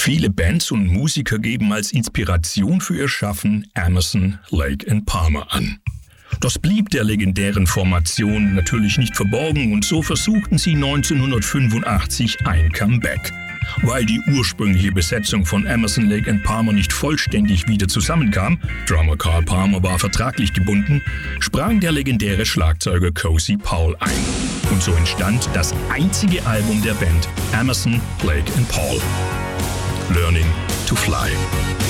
Viele Bands und Musiker geben als Inspiration für ihr Schaffen Emerson, Lake and Palmer an. Das blieb der legendären Formation natürlich nicht verborgen und so versuchten sie 1985 ein Comeback. Weil die ursprüngliche Besetzung von Emerson, Lake and Palmer nicht vollständig wieder zusammenkam, Drummer Carl Palmer war vertraglich gebunden, sprang der legendäre Schlagzeuger Cozy Powell ein. Und so entstand das einzige Album der Band, Emerson, Lake and Paul, Learning to Fly.